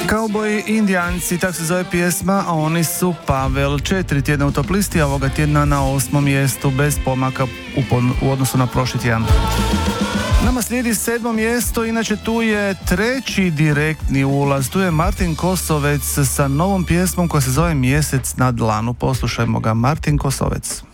Kauboji Indijanci, tako se zove pjesma, a oni su Pavel 4 tjedna u top listi, a ovoga tjedna na 8. mjestu bez pomaka u odnosu na prošli tjedan. Nama slijedi 7. mjesto, inače tu je treći direktni ulaz, tu je Martin Kosovec sa novom pjesmom koja se zove Mjesec na dlanu. Poslušajmo ga, Martin Kosovec.